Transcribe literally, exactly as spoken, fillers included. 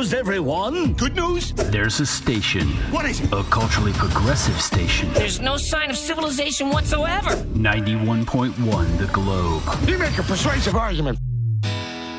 news, everyone. Good news? There's a station. What is it? A culturally progressive station. There's no sign of civilization whatsoever. ninety-one point one The Globe. You make a persuasive argument.